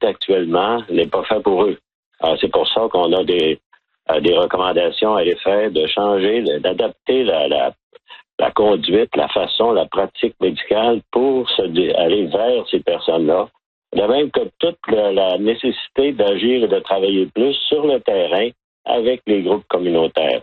fait actuellement n'est pas fait pour eux. Alors, c'est pour ça qu'on a des recommandations à l'effet de changer, d'adapter la conduite, la façon, la pratique médicale pour aller vers ces personnes-là. De même que toute la nécessité d'agir et de travailler plus sur le terrain avec les groupes communautaires.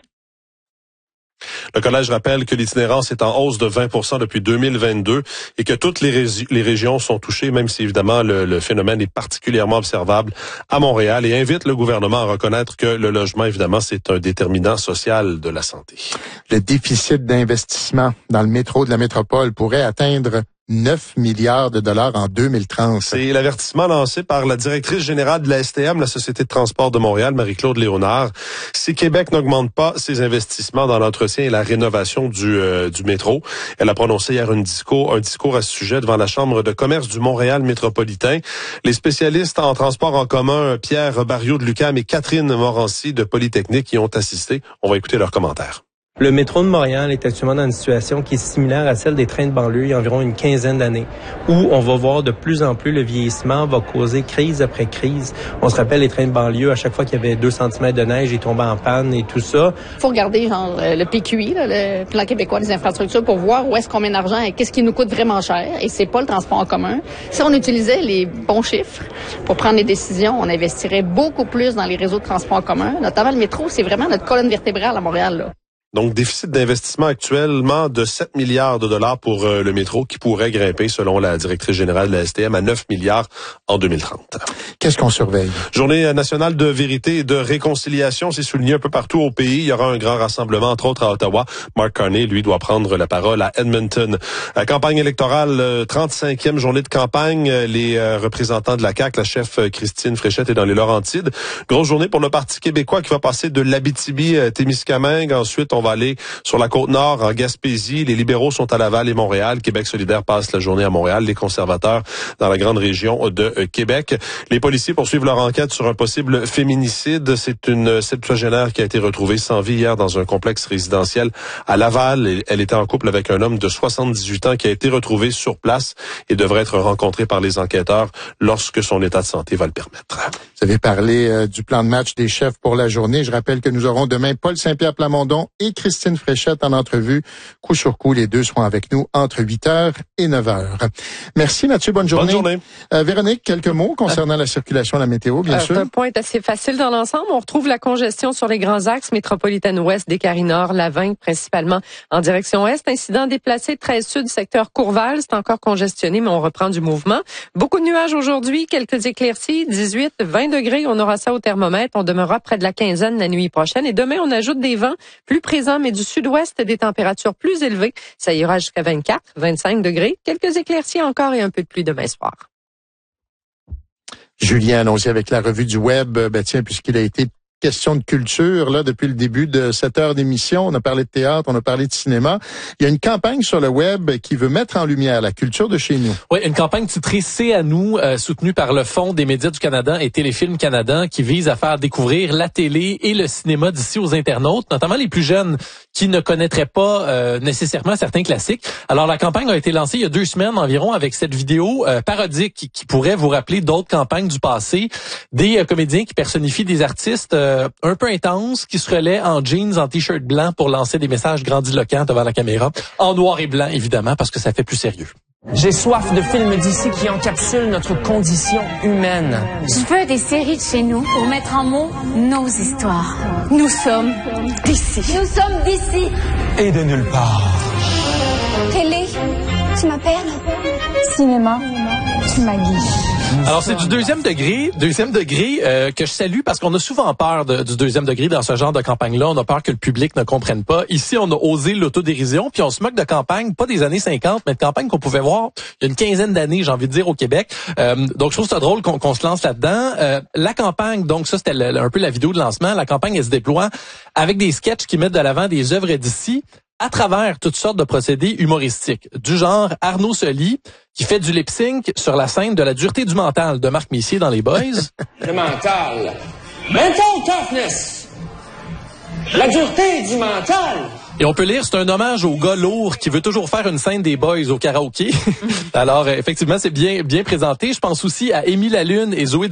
Le collège rappelle que l'itinérance est en hausse de 20% depuis 2022 et que toutes les régions sont touchées, même si évidemment le phénomène est particulièrement observable à Montréal, et invite le gouvernement à reconnaître que le logement, évidemment, c'est un déterminant social de la santé. Le déficit d'investissement dans le métro de la métropole pourrait atteindre 9 milliards de dollars en 2030. C'est l'avertissement lancé par la directrice générale de la STM, la Société de transport de Montréal, Marie-Claude Léonard. Si Québec n'augmente pas ses investissements dans l'entretien et la rénovation du métro, elle a prononcé hier un discours à ce sujet devant la Chambre de commerce du Montréal métropolitain. Les spécialistes en transport en commun, Pierre Barriot de l'UQAM et Catherine Morancy de Polytechnique, y ont assisté. On va écouter leurs commentaires. Le métro de Montréal est actuellement dans une situation qui est similaire à celle des trains de banlieue il y a environ une quinzaine d'années, où on va voir de plus en plus le vieillissement va causer crise après crise. On se rappelle les trains de banlieue, à chaque fois qu'il y avait 2 cm de neige, ils tombaient en panne et tout ça. Il faut regarder le PQI, le Plan québécois des infrastructures, pour voir où est-ce qu'on met l'argent et qu'est-ce qui nous coûte vraiment cher. Et c'est pas le transport en commun. Si on utilisait les bons chiffres pour prendre les décisions, on investirait beaucoup plus dans les réseaux de transport en commun. Notamment le métro, c'est vraiment notre colonne vertébrale à Montréal, là. Donc, déficit d'investissement actuellement de 7 milliards de dollars pour le métro qui pourrait grimper, selon la directrice générale de la STM, à 9 milliards en 2030. Qu'est-ce qu'on surveille? Journée nationale de vérité et de réconciliation, c'est souligné un peu partout au pays. Il y aura un grand rassemblement, entre autres à Ottawa. Mark Carney, lui, doit prendre la parole à Edmonton. La campagne électorale, 35e journée de campagne. Les représentants de la CAQ, la chef Christine Fréchette est dans les Laurentides. Grosse journée pour le Parti québécois qui va passer de l'Abitibi-Témiscamingue. Ensuite, on va aller sur la Côte-Nord, en Gaspésie. Les libéraux sont à Laval et Montréal. Québec solidaire passe la journée à Montréal. Les conservateurs dans la grande région de Québec. Les policiers poursuivent leur enquête sur un possible féminicide. C'est une septuagénaire qui a été retrouvée sans vie hier dans un complexe résidentiel à Laval. Elle était en couple avec un homme de 78 ans qui a été retrouvé sur place et devrait être rencontré par les enquêteurs lorsque son état de santé va le permettre. Vous avez parlé du plan de match des chefs pour la journée. Je rappelle que nous aurons demain Paul Saint-Pierre Plamondon et Christine Fréchette en entrevue. Coup sur coup, les deux seront avec nous entre 8h et 9h. Merci Mathieu, bonne journée. Bonne journée. Véronique, quelques mots concernant la circulation et la météo, bien sûr. Un point est assez facile dans l'ensemble. On retrouve la congestion sur les grands axes métropolitaine ouest, Descaries-Nord, Lavigne, principalement en direction est. Incident déplacé 13 sud, secteur Courval. C'est encore congestionné, mais on reprend du mouvement. Beaucoup de nuages aujourd'hui, quelques éclaircies, 18, 20 degrés. On aura ça au thermomètre. On demeurera près de la quinzaine la nuit prochaine. Et demain, on ajoute des vents plus présents, mais du sud-ouest, des températures plus élevées. Ça ira jusqu'à 24, 25 degrés. Quelques éclaircies encore et un peu de pluie demain soir. Julien allons-y avec la revue du web. Tiens, puisqu'il a été question de culture là depuis le début de cette heure d'émission. On a parlé de théâtre, on a parlé de cinéma. Il y a une campagne sur le web qui veut mettre en lumière la culture de chez nous. Oui, une campagne titrée C'est à nous, soutenue par le Fonds des médias du Canada et Téléfilm Canada, qui vise à faire découvrir la télé et le cinéma d'ici aux internautes, notamment les plus jeunes qui ne connaîtraient pas nécessairement certains classiques. Alors, la campagne a été lancée il y a 2 semaines environ avec cette vidéo parodique qui pourrait vous rappeler d'autres campagnes du passé, des comédiens qui personnifient des artistes un peu intenses, qui se relaient en jeans, en t-shirt blanc pour lancer des messages grandiloquents devant la caméra, en noir et blanc évidemment, parce que ça fait plus sérieux. J'ai soif de films d'ici qui encapsulent notre condition humaine. Je veux des séries de chez nous pour mettre en mots nos histoires. Nous sommes d'ici. Nous sommes d'ici. Et de nulle part. Télé, tu m'appelles. Cinéma, tu m'aguiches. Alors, c'est du deuxième degré que je salue parce qu'on a souvent peur du deuxième degré dans ce genre de campagne-là. On a peur que le public ne comprenne pas. Ici, on a osé l'autodérision, puis on se moque de campagnes, pas des années 50, mais de campagnes qu'on pouvait voir il y a une quinzaine d'années, j'ai envie de dire, au Québec. Donc, je trouve ça drôle qu'on se lance là-dedans. La campagne, donc ça, c'était un peu la vidéo de lancement. La campagne, elle se déploie avec des sketchs qui mettent de l'avant des œuvres d'ici, à travers toutes sortes de procédés humoristiques, du genre Arnaud Soli, qui fait du lip-sync sur la scène de La dureté du mental de Marc Messier dans Les Boys. Le mental. Mental toughness. La dureté du mental. Et on peut lire, c'est un hommage au gars lourd qui veut toujours faire une scène des Boys au karaoké. Alors, effectivement, c'est bien présenté. Je pense aussi à Émile Lalune et Zoé